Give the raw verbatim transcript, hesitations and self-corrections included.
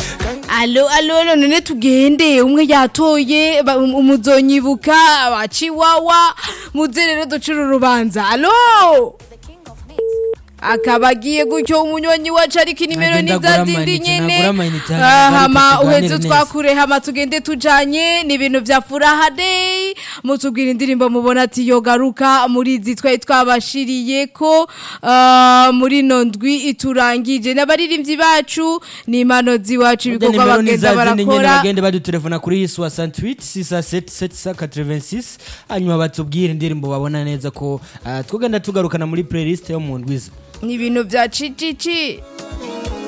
Alo alo alo none tugende umwe yatoye ba- um- umuzonyibuka abaciwawa muze rero ducira urubanza alo akabagiye gutyo umunywanyi wacu ariko inimero Agenda ni za agura zindi amayinite, nyene nagura amayinite, Ah, hanyuma hama tuganire uheze neza. twakure hama tugende tujanye ni ibintu vya furaha day mutubwira indirimbo mubona ati yogaruka muri izi twari twabashiriye ko ah, muri no ndwi iturangije n'abaririmbyi bacu ni impano ziwacu ibikorwa nimero ni bagenda za zindi nyene barakora bagende badutelefona kuri soixante-huit six cent sept sept cent quatre-vingt-six hanyuma batubwire indirimbo babona neza ko ah, twogenda tugarukana muri playlist yo mu ndwiza ni ibintu vya cicici